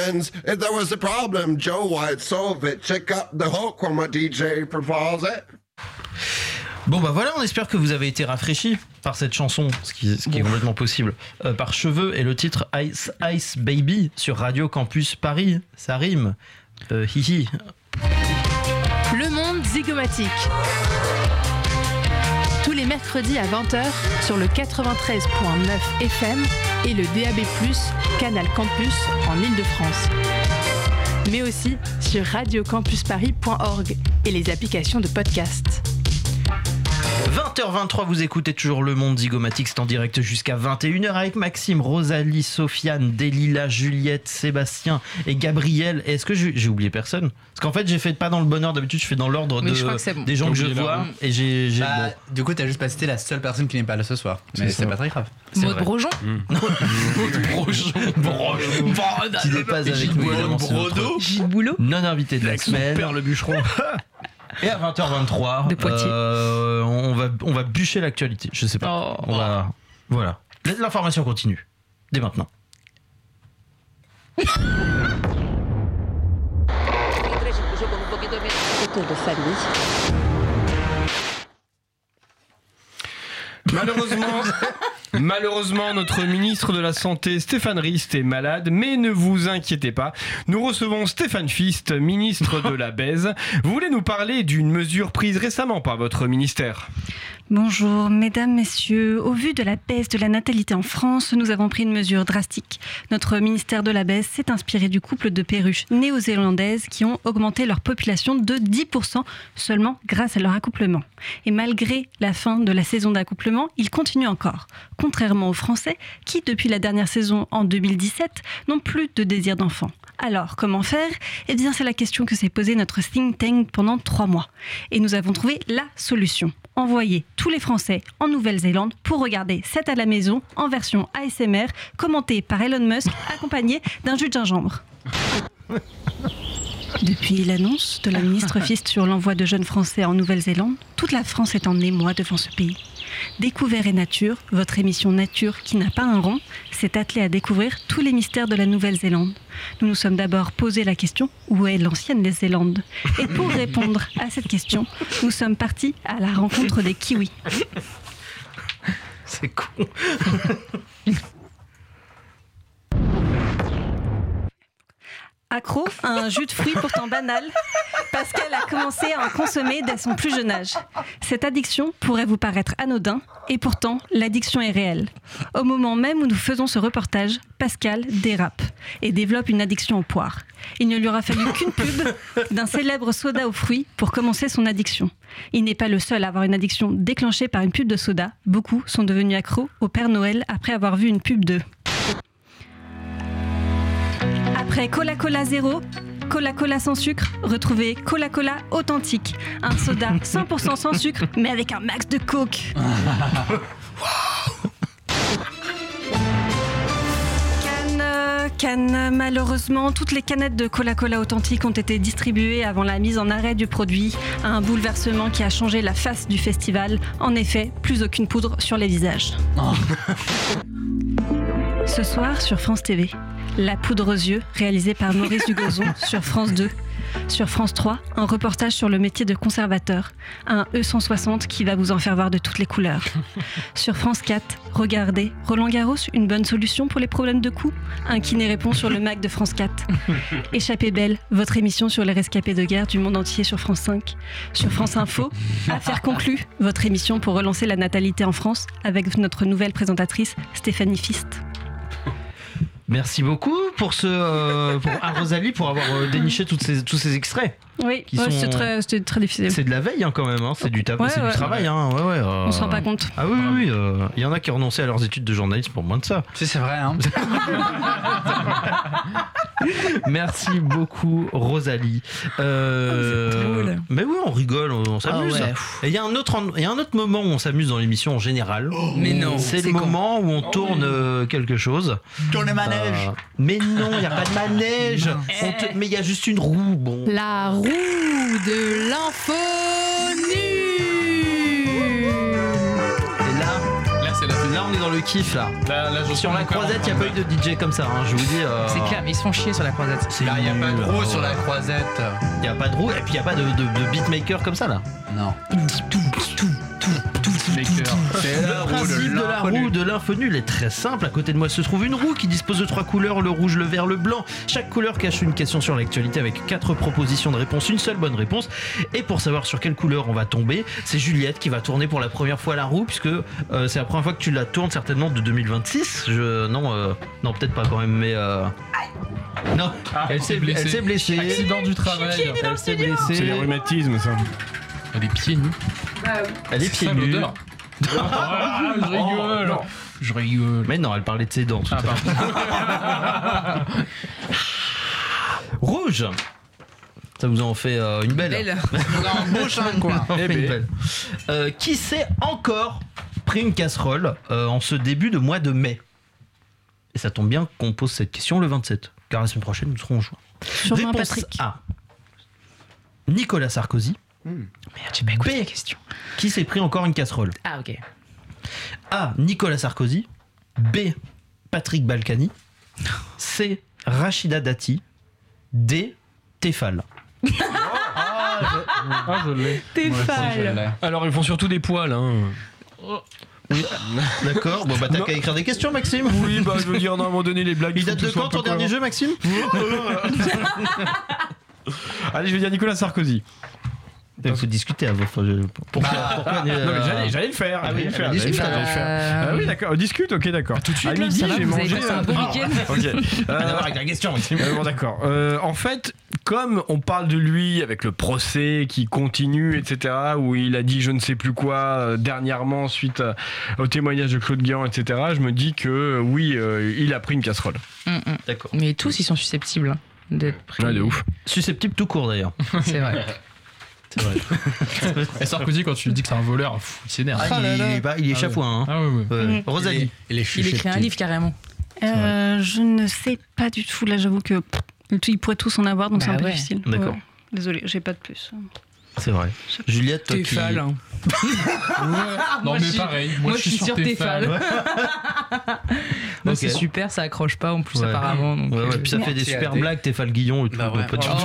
friends, if there was a problem, Joe White solve it. Check out the hook when my DJ propose it. Bon bah voilà, on espère que vous avez été rafraîchis par cette chanson, ce qui est complètement possible, par Cheveux et le titre Ice Ice Baby sur Radio Campus Paris, ça rime, hihi. Le monde zygomatique. Tous les mercredis à 20h sur le 93.9 FM et le DAB+, Canal Campus en Ile-de-France. Mais aussi sur radiocampusparis.org et les applications de podcast. 20h23, vous écoutez toujours Le Monde Zygomatique, c'est en direct jusqu'à 21h avec Maxime, Rosalie, Sofiane, Delilah, Juliette, Sébastien et Gabriel. Et est-ce que j'ai oublié personne ? Parce qu'en fait, j'ai fait pas dans le bon ordre, d'habitude je fais dans l'ordre des gens que je vois. Et j'ai Du coup, t'as juste pas cité la seule personne qui n'est pas là ce soir. Mais c'est pas très grave. Maud Brojon. Maud Brojon. Qui n'est pas avec nous, évidemment. Gilles Boulot. Non invité de la semaine. Père le bûcheron. Et à 20h23, de Poitiers. On va bûcher l'actualité. Je sais pas. Voilà. L'information continue. Dès maintenant. Malheureusement, notre ministre de la Santé, Stéphane Rist, est malade, mais ne vous inquiétez pas. Nous recevons Stéphane Fist, ministre de la Baise. Vous voulez nous parler d'une mesure prise récemment par votre ministère ? Bonjour, mesdames, messieurs. Au vu de la baisse de la natalité en France, nous avons pris une mesure drastique. Notre ministère de la Baise s'est inspiré du couple de perruches néo-zélandaises qui ont augmenté leur population de 10% seulement grâce à leur accouplement. Et malgré la fin de la saison d'accouplement, ils continuent encore. Contrairement aux Français qui, depuis la dernière saison en 2017, n'ont plus de désir d'enfant. Alors, comment faire ? Eh bien, c'est la question que s'est posée notre think tank pendant 3 mois. Et nous avons trouvé la solution. Envoyer tous les Français en Nouvelle-Zélande pour regarder 7 à la maison en version ASMR, commentée par Elon Musk, accompagné d'un jus de gingembre. Depuis l'annonce de la ministre Fist sur l'envoi de jeunes Français en Nouvelle-Zélande, toute la France est en émoi devant ce pays. Découvert et Nature, votre émission Nature qui n'a pas un rond, s'est attelée à découvrir tous les mystères de la Nouvelle-Zélande. Nous nous sommes d'abord posé la question, où est l'ancienne Zélande ? Et pour répondre à cette question, nous sommes partis à la rencontre des kiwis. C'est con. Accro à un jus de fruits pourtant banal, Pascal a commencé à en consommer dès son plus jeune âge. Cette addiction pourrait vous paraître anodin, et pourtant, l'addiction est réelle. Au moment même où nous faisons ce reportage, Pascal dérape et développe une addiction aux poires. Il ne lui aura fallu qu'une pub d'un célèbre soda aux fruits pour commencer son addiction. Il n'est pas le seul à avoir une addiction déclenchée par une pub de soda. Beaucoup sont devenus accros au Père Noël après avoir vu une pub de... Après Cola-Cola Zéro, Cola-Cola sans sucre, retrouvez Cola-Cola Authentique. Un soda 100% sans sucre, mais avec un max de coke. Cannes, malheureusement, toutes les canettes de Cola-Cola Authentique ont été distribuées avant la mise en arrêt du produit. Un bouleversement qui a changé la face du festival. En effet, plus aucune poudre sur les visages. Ce soir, sur France TV, La poudre aux yeux, réalisée par Maurice Dugozon sur France 2. Sur France 3, un reportage sur le métier de conservateur. Un E160 qui va vous en faire voir de toutes les couleurs. Sur France 4, regardez Roland Garros, une bonne solution pour les problèmes de cou. Un kiné répond sur le Mac de France 4. Échappée belle, votre émission sur les rescapés de guerre du monde entier sur France 5. Sur France Info, Affaires conclues, votre émission pour relancer la natalité en France avec notre nouvelle présentatrice Stéphanie Fist. Merci beaucoup pour à Rosalie pour avoir déniché tous ces extraits. Oui, c'était très difficile. C'est de la veille quand même, c'est du travail. On se rend pas compte. Ah oui, il y en a qui ont renoncé à leurs études de journalisme pour moins de ça. C'est vrai, hein. Merci beaucoup Rosalie. C'est drôle. Mais oui, on rigole, on s'amuse. Ah ouais. Et il y a un autre moment où on s'amuse dans l'émission en général. Mais non, c'est le moment où on tourne quelque chose. Tourne le manège. Mais non, il n'y a pas de manège. Mais il y a juste une roue. Bon. La roue de l'info nulle. Et là, on est dans dans le kiff là. Là, j'en Sur suis la encore croisette, il n'y a pas eu de DJ comme ça, hein, je vous dis. C'est clair, mais ils se font chier sur la croisette. C'est Là, il n'y a pas de nul. roue sur la croisette. Il n'y a pas de roue et puis il n'y a pas de beatmaker comme ça là. Non. C'est Le principe de la roue de l'info nul est très simple. À côté de moi se trouve une roue qui dispose de 3 couleurs, le rouge, le vert, le blanc. Chaque couleur cache une question sur l'actualité avec 4 propositions de réponse, une seule bonne réponse. Et pour savoir sur quelle couleur on va tomber, c'est Juliette qui va tourner pour la première fois la roue, puisque c'est la première fois que tu la tournes certainement de 2026. Non, peut-être pas quand même, mais... Non, elle s'est blessée. Accident du travail. Elle s'est C'est les blessée. rhumatismes, ça. Elle est pieds nus. Elle est pieds Ça, nus. l'odeur. Ah, je rigole. Je rigole. Mais non, elle parlait de ses dents. Tout Ah, à pardon. l'heure. Rouge. Ça vous en fait une belle. dans le bouche, hein, quoi. On fait une belle. Qui s'est encore pris une casserole en ce début de mois de mai? Et ça tombe bien qu'on pose cette question le 27, car la semaine prochaine nous serons en juin. Sûrement Réponse Patrick. A. Nicolas Sarkozy. Merde, j'ai pas écouté B. la question. Qui s'est pris encore une casserole? Ah, ok. A. Nicolas Sarkozy. B. Patrick Balkany. C. Rachida Dati. D. Tefal. Ah, je l'ai. T'es Alors, ils font surtout des poils, hein. D'accord, bon bah t'as Non. qu'à écrire des questions, Maxime. Oui, bah, je veux dire, à un moment donné, les blagues. Il sont date de tous un quand peu ton dernier cohérents. jeu, Maxime? Allez, je vais dire Nicolas Sarkozy. Il faut discuter avant. Pourquoi Non, mais j'allais le faire. Ah oui, j'allais le faire, discute, j'allais le faire. Ah oui, d'accord. Discute, ok, d'accord. Tout de suite, à là, midi, ça va, j'ai vous avez mangé. passé un bon week-end. Ok. avec la question, Maxime. Bon, d'accord. En fait, comme on parle de lui avec le procès qui continue, etc., où il a dit je ne sais plus quoi dernièrement suite au témoignage de Claude Guéant, etc., je me dis que oui, il a pris une casserole. D'accord. Mais tous, ils sont susceptibles d'être pris. Ouais, de ouf. Susceptible tout court d'ailleurs. C'est vrai. C'est vrai. Et Sarkozy, quand tu lui dis que c'est un voleur, il s'énerve. Il est chafouin. Hein. Ah ouais. Ouais. Rosalie. Il est Il écrit un livre carrément. Je ne sais pas du tout. Là, j'avoue que ils pourraient tous en avoir, donc c'est Bah un peu ouais. difficile. D'accord. Ouais. Désolée, j'ai pas de plus. C'est vrai. Juliette, toi qui... Tefal. Hein. Non, Moi, mais je suis- pareil. moi, je suis sur Tefal. Non, Ok. c'est super, ça accroche pas en plus Ouais. apparemment. Donc, Ouais, ouais, puis ça fait des super blagues, Tefal Guillon et tout. Bah ouais. donc pas de soucis.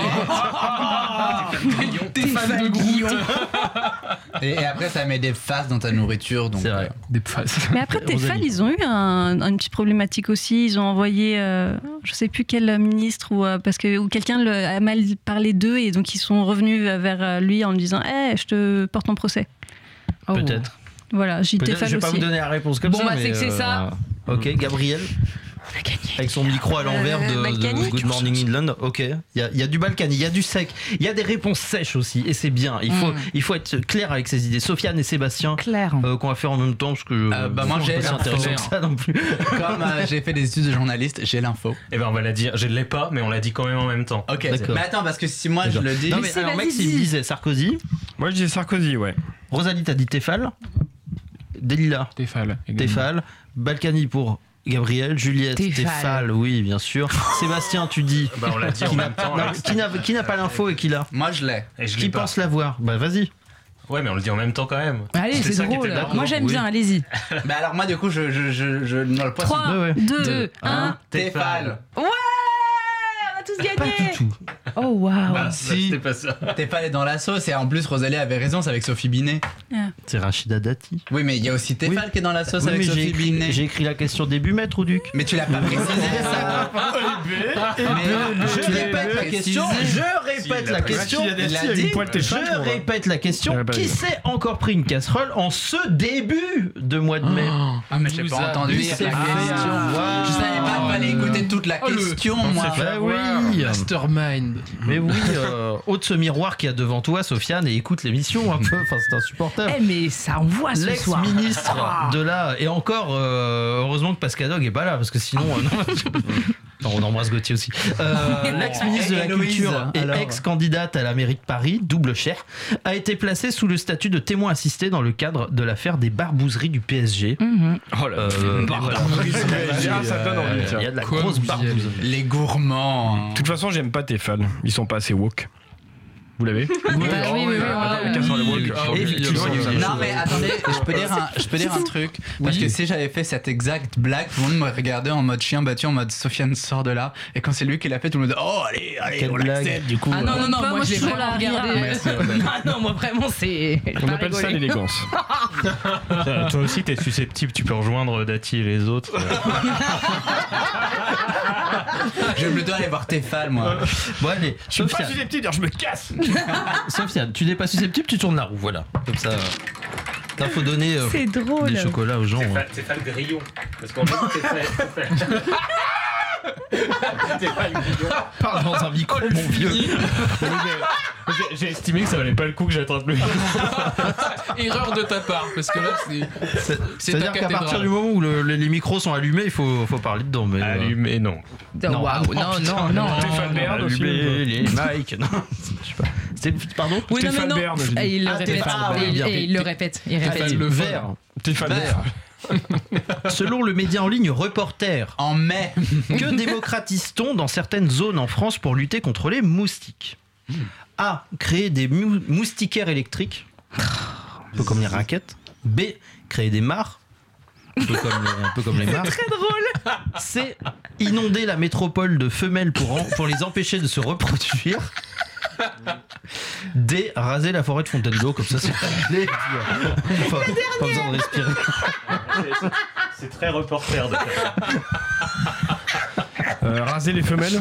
Tefal de Guillon. Et après, ça met des faces dans ta nourriture. Donc, C'est vrai. Des faces. Mais après, Rosalie. Tefal, ils ont eu une petite problématique aussi. Ils ont envoyé, je sais plus quel ministre ou quelqu'un a mal parlé d'eux et donc ils sont revenus vers lui en lui disant je te porte en procès. Oh. Peut-être. Voilà, j'ai Peut-être. Tefal Je vais pas aussi. vous donner la réponse comme Bon, ça. bah, mais, c'est que c'est ça. Ok, Gabriel. On a gagné. Avec son micro à l'envers de Balkany. Good Morning England. Ok. Il y a du Balkany, il y a du sec, il y a des réponses sèches aussi. Et c'est bien. Il faut être clair avec ses idées. Sofiane et Sébastien. Claire. Qu'on va faire en même temps parce que bah, moi, je j'ai suis pas si l'info. intéressant que ça non plus. Comme j'ai fait des études de journaliste, j'ai l'info. Eh ben on va la dire, je ne l'ai pas, mais on l'a dit quand même en même temps. Ok, D'accord. mais attends, parce que si moi je le dis. Non, mais alors, Maxime disait Sarkozy. Moi, je dis Sarkozy, ouais. Rosalie, t'as dit Tefal. Delila, Tefal. Tefal. Balkany pour Gabriel. Juliette, Tefal. Tefal, oui, bien sûr. Sébastien, tu dis. Bah on l'a dit en Qui n'a même temps. non, là. qui n'a pas l'info et qui l'a? Moi je l'ai. Et je Qui l'ai pas. pense l'avoir? Bah vas-y. Ouais, mais on le dit en même temps quand même. Allez, C'était c'est ça qui drôle. était d'accord. Moi j'aime Oui. bien, allez-y. Bah alors moi du coup je dans le poisson. 3, Ouais, ouais. 2, 2, 1. Tefal. Ouais, on a tous Pas gagné. du tout. Oh waouh. Bah, si. c'était pas ça. Tefal est dans la sauce et en plus Rosalie avait raison, c'est avec Sophie Binet. C'est Rachida Dati. Oui mais il y a aussi Tefal Oui. qui est dans la sauce Oui, avec mais Sophie Binet. j'ai écrit la question début, maître ou duc? Mais tu l'as pas précisé ça. Je répète la question. Je répète la question. Il a dit. Je répète la question. Ouais, bah, Qui oui. s'est encore pris une casserole en ce début de mois de mai? Ah mais j'ai pas entendu la question. Wow. Je savais pas qu'il fallait écouter toute la question moi. Bah oui. Mastermind. Mais oui, ôte ce miroir qu'il y a devant toi, Sofiane, et écoute l'émission un peu. Enfin, c'est insupportable. Eh mais ça envoie ce soir. L'ex-ministre de là, et encore, heureusement que Pascal Dog est pas là, parce que sinon. Non, on embrasse Gauthier aussi. L'ex-ministre de la Héloïse, Culture et alors. ex-candidate à la mairie de Paris, double chair, a été placée sous le statut de témoin assisté dans le cadre de l'affaire des barbouzeries du PSG. Mhm. Oh là. Ah, ça donne envie, tiens. Il y a de la Quoi, grosse vous y barbouze. allez Les gourmands. De toute façon, j'aime pas Tefal. Ils sont pas assez woke. Vous l'avez? oui, Non mais attendez, je peux dire un truc parce que si j'avais fait cette exacte blague, tout le monde me regardait en mode chien battu, en mode Sofiane sort de là, et quand c'est lui qui l'a fait, tout le monde dit oh allez Quelle on blague. l'accepte du coup. Ah non, moi je l'ai toujours vraiment la regardé. Merci, Ah non, moi vraiment c'est. On appelle ça l'élégance. Toi aussi, t'es susceptible, tu peux rejoindre Dati et les autres. Je me dois aller voir Tefal moi. Bon, allez, Je suis pas Sofiane. susceptible, je me casse. Sofiane, tu n'es pas susceptible, tu tournes la roue, voilà. Comme ça, faut donner C'est drôle. des chocolats aux gens. hein. C'est pas le grillon. Parce qu'en fait, Parle dans un micro, mon vieux. j'ai estimé que ça valait pas le coup que j'attrape le Erreur de ta part, parce que là, c'est ta C'est-à-dire qu'à cathédrale. partir du moment où les micros sont allumés, il faut parler dedans. Mais, Allumé, non. Waouh, non. Stéphane Bern aussi. allumer les mics. Non, je sais pas. C'était, pardon Oui, non, mais Stéphane non. Bern, j'ai dit. Et il le répète. Stéphane Bern. Et il le répète. Il répète. le Vert. Stéphane Vert. Selon le média en ligne Reporter, En mai. que démocratise-t-on dans certaines zones en France pour lutter contre les moustiques? A. Créer des moustiquaires électriques, un peu comme les raquettes. B. Créer des mares, un peu comme les mares. Très drôle. C. Inonder la métropole de femelles pour les empêcher de se reproduire. D. Raser la forêt de Fontainebleau, comme ça c'est réglé. Pas besoin de respirer. C'est très reporter de faire. Raser les femelles.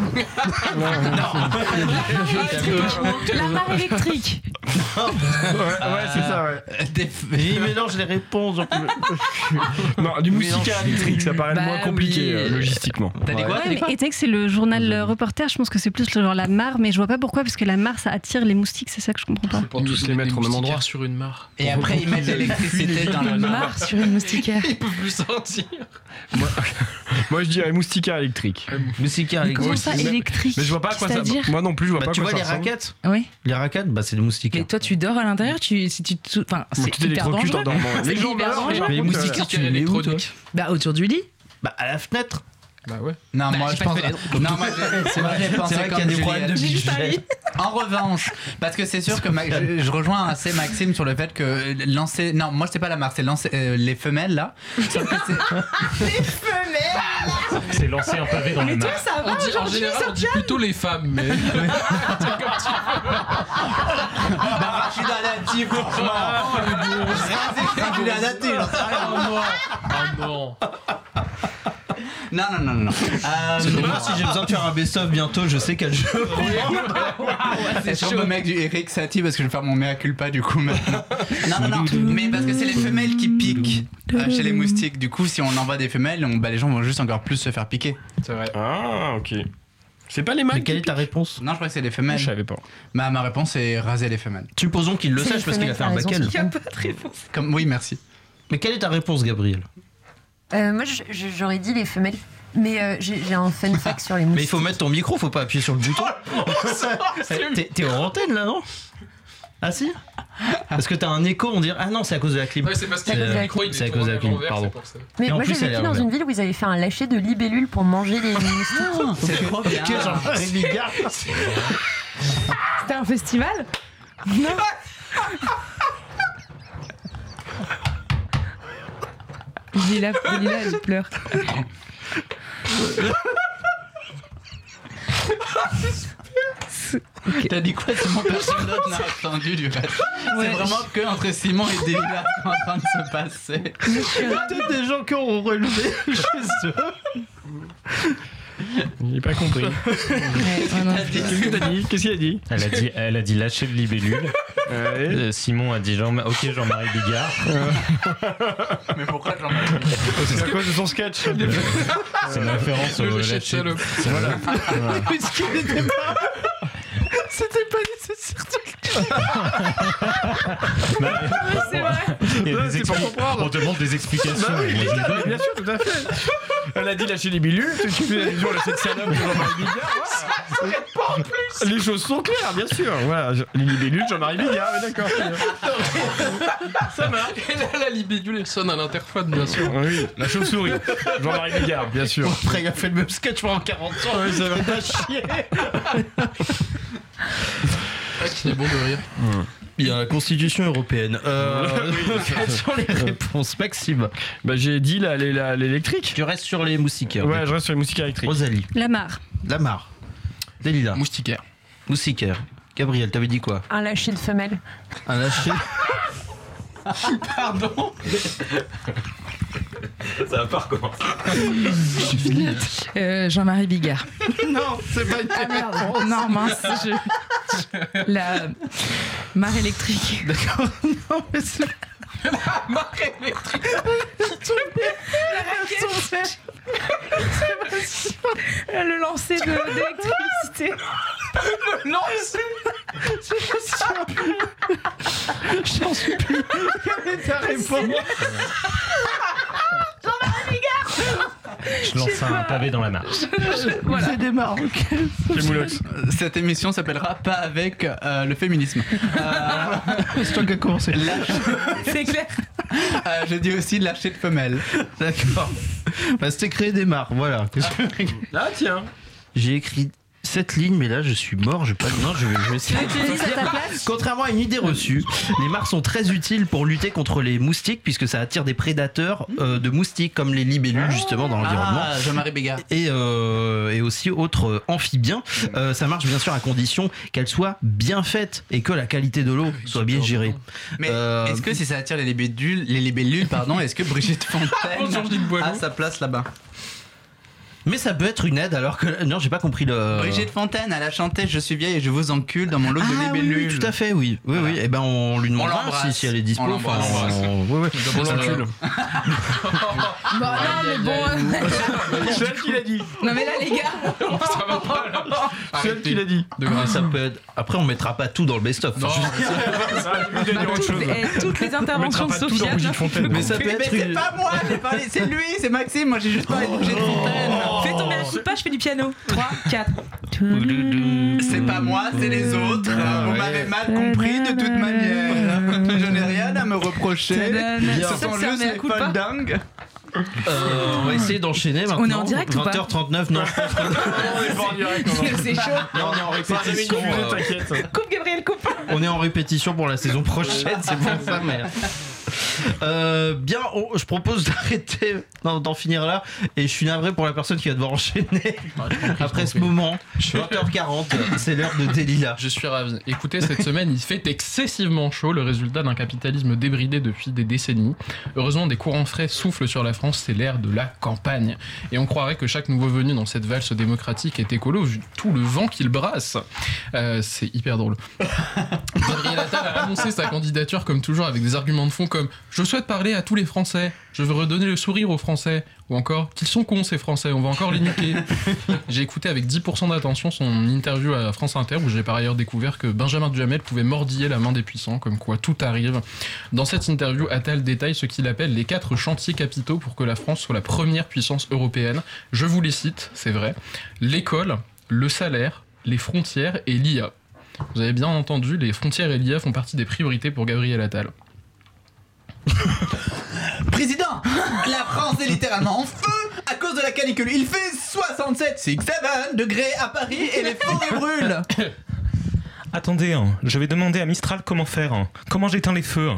La mare électrique. Ouais, c'est ça, ouais. Il mélange les réponses. Non, du moustiquaire électrique, ça paraît Bah moins compliqué oui. logistiquement. T'as dit quoi? Ouais, mais et tu sais que c'est le journal Reporter, je pense que c'est plus le genre la mare, mais je vois pas pourquoi, parce que la mare ça attire les moustiques, c'est ça que je comprends pas. Pour tous les mettre au même endroit. sur une mare. Et après ils mettent l'électricité dans la Une mare. mare sur une moustiquaire. Ils peuvent plus sortir. Moi je dirais moustiquaire électrique. Moustiquaire Mais comment électrique. ça, électrique? Mais je vois pas à quoi ça. C'est-à-dire Moi non plus, je vois Bah, pas à tu quoi vois ça les ressemble. raquettes? Oui. Les raquettes, bah c'est des moustiquaires. Mais toi, tu dors à l'intérieur, si tu enfin, Bon, c'est tu t'électrocutes hyper en dangereux. dormant. C'est Les gens hyper meurent, dangereux. Mais les moustiquaires, tu les mets où, toi? Bah autour du lit. Bah à la fenêtre. Bah ouais. Non, Bah, moi j'ai je pas pense. fait Non, moi j'ai pensé vrai qu'il y a comme des problèmes de Juliette. budget. En revanche, parce que c'est sûr que je rejoins assez Maxime sur le fait que lancer. Non, moi c'est pas la marque, c'est lancer les femelles là. Sauf que c'est- C'est lancer un pavé dans les mains. Ça On dit, en général, on dit plutôt les femmes, mais. Bah, Rachida Dati, franchement. Rachida Dati, j'en sais rien. Oh non. Non. Moi, si j'ai besoin de faire un best-of bientôt, je sais quel jeu. C'est sur le mec du Eric Satie parce que je vais faire mon mea culpa du coup maintenant. Non, mais parce que c'est les femelles qui piquent chez les moustiques. Du coup, si on envoie des femelles, les gens vont juste encore plus se faire piquer. C'est vrai. Ah, ok. C'est pas les mâles. Mais quelle est ta réponse? Non, je crois que c'est les femelles. Je savais pas. Ma réponse est raser les femelles. Supposons qu'il le C'est sache les parce qu'il a fait un femelles, bac t'as L. raison. Il y a pas de réponse. Oui, merci. Mais quelle est ta réponse, Gabriel? Moi, j'aurais dit les femelles. Mais j'ai un fun fact sur les moustiques. Mais il faut mettre ton micro, faut pas appuyer sur le bouton. T'es en antenne là, non? Ah si? Parce que t'as un écho, on dirait. Ah non, c'est à cause de la clim. Ouais, c'est parce que C'est le micro, il est à cause de tourné la à clim, l'envers, pardon. c'est pour ça. Mais Et en moi, plus, j'ai elle est vécu dans ouverte. une ville où ils avaient fait un lâcher de libellules pour manger les moustiques. C'est trop bien. Que Jean-Marie Bigard. C'était un festival? Non. Lila, elle pleure. T'as dit quoi? Simon, personne d'autre n'a entendu du reste. C'est vraiment que entre Simon et Delilah qui est en train de se passer. Peut-être des gens qui auront relevé chez eux. J'ai pas compris. Qu'est-ce qu'il a dit? Elle a dit lâcher le libellule. Simon a dit ok Jean-Marie Bigard. Mais pourquoi Jean-Marie Bigard? C'est à cause de son sketch. C'est une référence au Le chef lâcher. salope. C'était pas nécessaire. C'est vrai. Il y a Ouais, des c'est pour expli- comprendre. On te demande des explications. Bah oui, Moi, je rigole. bien sûr, tout à fait. Elle a dit lâcher les bilules, tu fais allusion à cette salope de Jean-Marie Bigard. Voilà. Les choses sont claires, bien sûr. Voilà, les libellules, Jean-Marie Bigard, mais d'accord. Ça marche. Et là, la libellule, elle sonne à l'interphone, bien sûr. Oui, la chauve-souris. Jean-Marie Bigard, bien sûr. Après, il a fait le même sketch pendant 40 ans. Ouais, ça va. Pas chier. Il est bon de rire. Il y a la Constitution européenne. Quelles sont les réponses, Maxime? Bah, j'ai dit l'électrique. Tu restes sur les moustiquaires. Ouais, je reste sur les moustiquaires électriques. Rosalie. La mare. La mare. Delilah. Moustiquaire. Moustiquaire. Gabriel, t'avais dit quoi? Un lâcher de femelle. Un lâcher. Pardon. Ça va pas recommencer. Jean-Marie Bigard. Non, c'est pas une merde. Non, mince. La mare électrique. D'accord. Non, mais c'est. La mare électrique. Le lancer d'électricité. Le lancer. J'en suis plus. Quelle est ta réponse? Je lance un pavé dans la mare. Voilà. C'est des mares, ok. C'est Moulox. Cette émission s'appellera Pas avec le féminisme. C'est toi qui as commencé. C'est clair. Je dis aussi lâcher de femelle. D'accord. Bah, c'était créer des mares, voilà. Ah, tiens. J'ai écrit 7 lignes, mais là je suis mort. Je vais pas. Non, je vais essayer. Contrairement à une idée reçue, les mares sont très utiles pour lutter contre les moustiques, puisque ça attire des prédateurs de moustiques comme les libellules justement dans l'environnement. Ah, Jean-Marie Bégard. Et aussi autres amphibiens. Ça marche bien sûr à condition qu'elles soient bien faites et que la qualité de l'eau soit bien gérée. Mais est-ce que si ça attire les libellules, est-ce que Brigitte Fontaine a sa place là-bas? Mais ça peut être une aide alors que... Non, j'ai pas compris le... Brigitte Fontaine, elle a chanté « Je suis vieille et je vous encule » dans mon lot de libellules. Oui, tout à fait, oui. Oui, Voilà. oui. Et ben on lui demandera si elle est dispo. On l'embrasse. Oui, oui. On l'encule. Bon, non, mais bon. C'est elle qui l'a dit. Non, mais là, les gars. Ça va pas là. C'est elle qui l'a dit. Ça peut être... Après, on mettra pas tout dans le best-of. Non, Toutes les interventions de Sofiane. Mais ça peut Mais être... c'est pas moi, j'ai parlé, c'est lui, c'est Maxime, moi j'ai juste parlé de Brigitte Fontaine. Fais tomber un coup de pas, je fais du piano. 3, 4. C'est pas moi, c'est les autres. Vous m'avez mal compris de toute manière. Je n'ai rien à me reprocher. Ce sont juste les folles dingues. On va essayer d'enchaîner maintenant. On est en direct ou pas 20h39, non, je pense qu'on On est pas en direct. C'est chaud. Non, on est en répétition. T'inquiète. Coupe, Gabriel, coupe. On est en répétition pour la saison prochaine, c'est pour ça, mais... Bien, je propose d'arrêter, d'en finir là. Et je suis navré pour la personne qui va devoir enchaîner après ce moment. 20h40, c'est l'heure de Delilah. Je suis ravi. Écoutez, cette semaine, il fait excessivement chaud, le résultat d'un capitalisme débridé depuis des décennies. Heureusement, des courants frais soufflent sur la France, c'est l'ère de la campagne. Et on croirait que chaque nouveau venu dans cette valse démocratique est écolo, vu tout le vent qu'il brasse. C'est hyper drôle. Gabriel Attal a annoncé sa candidature, comme toujours, avec des arguments de fond comme « Je souhaite parler à tous les Français, je veux redonner le sourire aux Français » ou encore « Qu'ils sont cons ces Français, on va encore les niquer ». J'ai écouté avec 10% d'attention son interview à France Inter, où j'ai par ailleurs découvert que Benjamin Duhamel pouvait mordiller la main des puissants, comme quoi tout arrive. Dans cette interview, Attal détaille ce qu'il appelle les 4 chantiers capitaux pour que la France soit la première puissance européenne. Je vous les cite, c'est vrai. L'école, le salaire, les frontières et l'IA. Vous avez bien entendu, les frontières et l'IA font partie des priorités pour Gabriel Attal. Président, la France est littéralement en feu à cause de la canicule. Il fait 67 degrés à Paris et les forêts brûlent. Attendez, je vais demander à Mistral comment faire. Comment j'éteins les feux.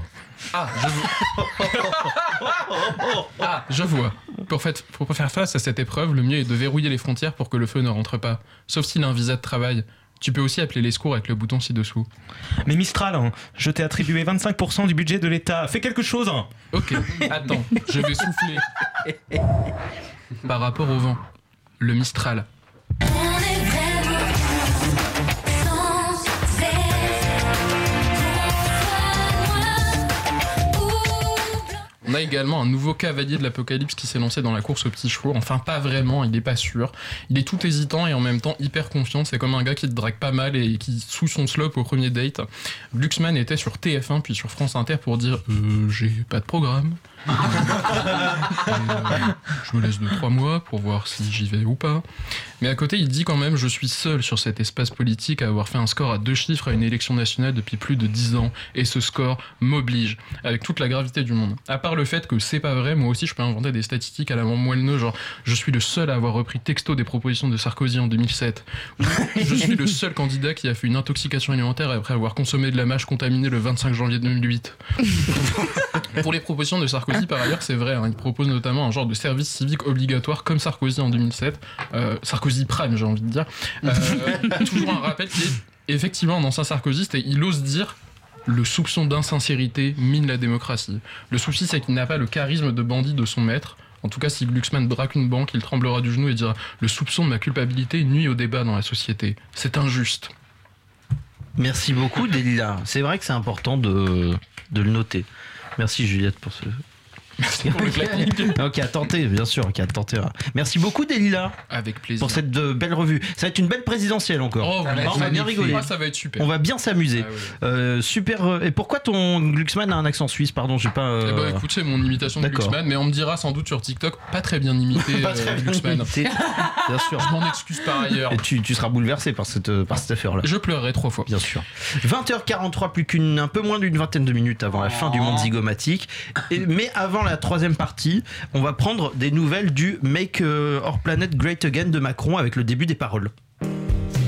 Je vois. Pour faire face à cette épreuve, le mieux est de verrouiller les frontières pour que le feu ne rentre pas. Sauf s'il a un visa de travail. Tu peux aussi appeler les secours avec le bouton ci-dessous. Mais Mistral, je t'ai attribué 25% du budget de l'État. Fais quelque chose. Ok, attends, je vais souffler. Par rapport au vent, le Mistral. On a également un nouveau cavalier de l'apocalypse qui s'est lancé dans la course aux petits chevaux. Enfin, pas vraiment, il est pas sûr. Il est tout hésitant et en même temps hyper confiant. C'est comme un gars qui te drague pas mal et qui sous son slope au premier date. Glucksmann était sur TF1 puis sur France Inter pour dire j'ai pas de programme, Je me laisse 2-3 mois pour voir si j'y vais ou pas. Mais à côté, il dit quand même: je suis seul sur cet espace politique à avoir fait un score à 2 chiffres à une élection nationale depuis plus de 10 ans. Et ce score m'oblige, avec toute la gravité du monde. À part le fait que c'est pas vrai, moi aussi je peux inventer des statistiques à la moelleux, genre je suis le seul à avoir repris texto des propositions de Sarkozy en 2007. Ou je suis le seul candidat qui a fait une intoxication alimentaire après avoir consommé de la mâche contaminée le 25 janvier 2008. Pour les propositions de Sarkozy, par ailleurs, c'est vrai, hein, il propose notamment un genre de service civique obligatoire comme Sarkozy en 2007. Sarkozy Prime, j'ai envie de dire. Toujours un rappel qui est effectivement un ancien sarkozyste, et il ose dire: le soupçon d'insincérité mine la démocratie. Le souci, c'est qu'il n'a pas le charisme de bandit de son maître. En tout cas, si Glucksmann braque une banque, il tremblera du genou et dira: le soupçon de ma culpabilité nuit au débat dans la société. C'est injuste. Merci beaucoup, Delilah. C'est vrai que c'est important de le noter. Merci, Juliette, pour ce... Merci pour le clapping. Ok, à tenter, bien sûr, ok, à tenter. Merci beaucoup, Delilah. Avec plaisir. Pour cette belle revue. Ça va être une belle présidentielle encore. Oh, on va bien rigoler. Ah, ça va être super. On va bien s'amuser. Ah, ouais. Super. Et pourquoi ton Glucksmann a un accent suisse? Pardon, j'ai pas. Eh ben, écoute, c'est mon imitation de Glucksmann, mais on me dira sans doute sur TikTok: pas très bien imité. Pas très bien Glucksmann. imité. Bien sûr. Je m'en excuse par ailleurs. Et tu seras bouleversé par cette affaire-là. Je pleurerai 3 fois. Bien sûr. 20h43, plus un peu moins d'une vingtaine de minutes avant la fin du monde zygomatique. Mais avant la troisième partie, on va prendre des nouvelles du Make Our Planet Great Again de Macron avec le début des paroles.